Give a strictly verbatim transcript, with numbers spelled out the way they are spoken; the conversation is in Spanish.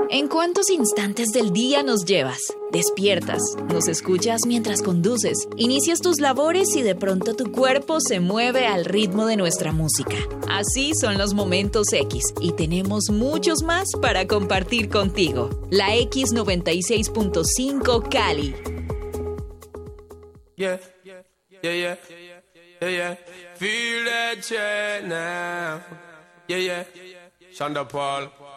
¿En cuántos instantes del día nos llevas? Despiertas, nos escuchas mientras conduces, inicias tus labores y de pronto tu cuerpo se mueve al ritmo de nuestra música. Así son los momentos X y tenemos muchos más para compartir contigo. La X noventa y seis punto cinco Cali. Yeah, yeah, yeah, yeah, yeah. Feel that shit now. Yeah, yeah. Shonda Paul.